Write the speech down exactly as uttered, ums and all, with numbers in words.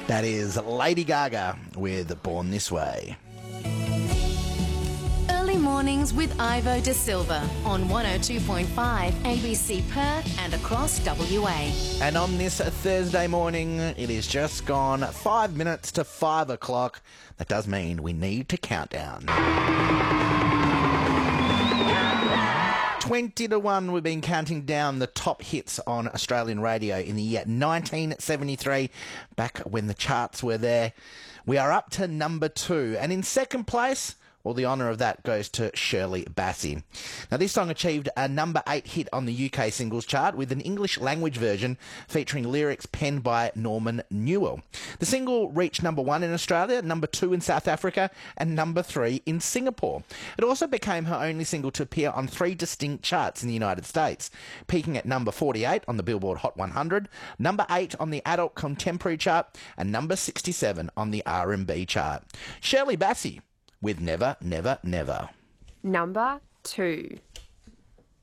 That is Lady Gaga with Born This Way. Early mornings with Ivo De Silva on one oh two point five A B C Perth and across W A. And on this Thursday morning, it is just gone five minutes to five o'clock. That does mean we need to count down. twenty to one, we've been counting down the top hits on Australian radio in the year nineteen seventy-three, back when the charts were there. We are up to number two, and in second place, well, the honour of that goes to Shirley Bassey. Now, this song achieved a number eight hit on the U K singles chart with an English language version featuring lyrics penned by Norman Newell. The single reached number one in Australia, number two in South Africa, and number three in Singapore. It also became her only single to appear on three distinct charts in the United States, peaking at number forty-eight on the Billboard Hot one hundred, number eight on the Adult Contemporary chart, and number sixty-seven on the R and B chart. Shirley Bassey with Never, Never, Never. Number two.